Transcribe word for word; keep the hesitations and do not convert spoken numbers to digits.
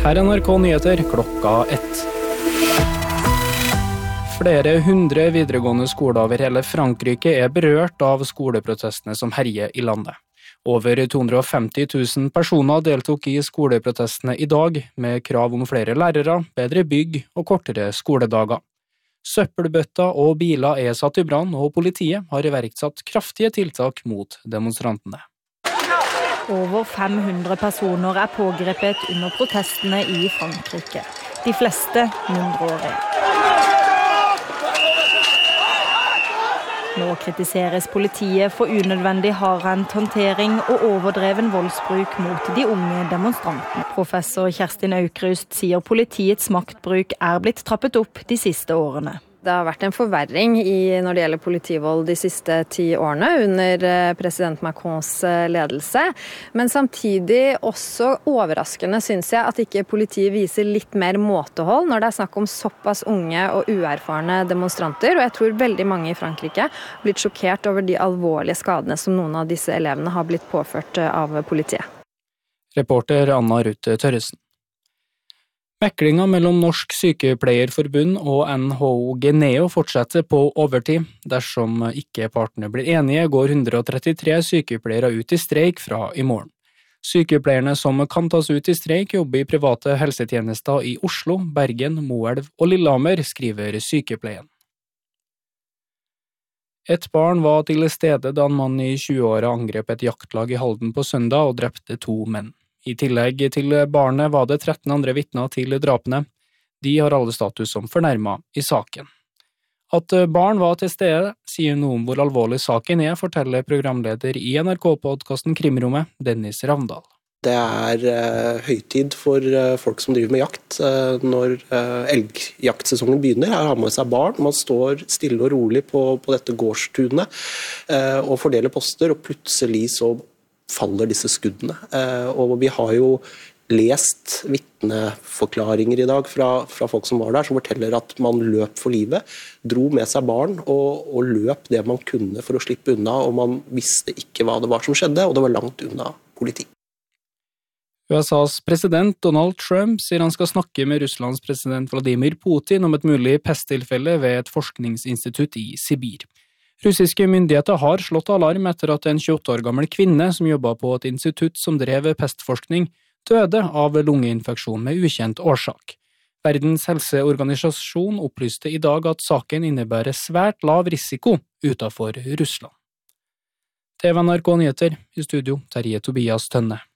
Her er N R K Nyheter klokka ett. Flere hundre videregående skoler over hele Frankrike er berørt av skoleprotestene som herjer i landet. Over to hundre og femti tusen personer deltok i skoleprotestene i dag, med krav om flere lærere, bedre bygg og kortere skoledager. Søppelbøtter og biler er satt i brann, og politiet har iverksatt kraftige tiltak mot demonstrantene. Over fem hundre personer er pågrepet under protestene i Frankrike. De fleste mindreårige. Nå kritiseres politiet for unødvendig hardhendt håndtering og overdreven voldsbruk mot de unge demonstrantene. Professor Kerstin Aukrust sier politiets maktbruk er blitt trappet opp de siste årene. Det har vært en forverring i, når det gjelder politivold de siste ti årene under president Macrons ledelse. Men samtidig også overraskende synes jeg at ikke politiet viser litt mer måtehold når det er snakk om såpass unge og uerfarne demonstranter. Og jeg tror veldig mange i Frankrike har blitt sjokkert over de alvorlige skadene som noen av disse elevene har blitt påført av politiet. Reporter Anna Ruth Tørresen. Meklinga mellom Norsk Sykepleierforbund og N H O Geneo fortsetter på overtid. Dersom ikke partene blir enige, går ett hundre og trettitre sykepleiere ut i streik fra i morgen. Sykepleierne som kan tas ut i streik jobber i private helsetjenester i Oslo, Bergen, Moelv og Lillehammer, skriver Sykepleien. Et barn var til stede da en mann i tjueåra angrep et jaktlag i Halden på søndag og drepte to menn. I tillegg til barnet var det tretten andre vitner til drapene. De har alle status som fornærmet i saken. At barn var til stede sier noe om hvor alvorlig saken er, forteller programleder i N R K-podcasten Krimrommet, Dennis Ravndal. Det er uh, høytid for uh, folk som driver med jakt. Uh, når uh, elgjaktsesongen begynner, her har man med seg barn. Man står stille og rolig på, på dette gårdstunet uh, og fordeler poster, og plutselig så faller disse skuddene. Og vi har jo lest vitneforklaringer i dag fra, fra folk som var der, som forteller at man løp for livet, dro med seg barn og, og løp det man kunne for å slippe unna, og man visste ikke hva det var som skjedde, og det var langt unna politi. U S A's president Donald Trump sier han skal snakke med Russlands president Vladimir Putin om et mulig pesttilfelle ved et forskningsinstitutt i Sibir. Russiske myndigheter har slått alarm etter at en tjueåtte år gammel kvinne som jobbet på et institutt som drev pestforskning, døde av lungeinfeksjon med ukjent årsak. Verdens helseorganisasjon opplyste i dag at saken innebærer svært lav risiko utenfor Russland. T V N R K Nyheter, i studio Terje Tobias Tønne.